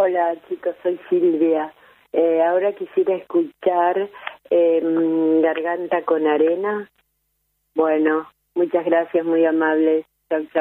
Hola chicos, soy Silvia. Ahora quisiera escuchar Garganta con Arena. Bueno, muchas gracias, muy amables. Chau, chau.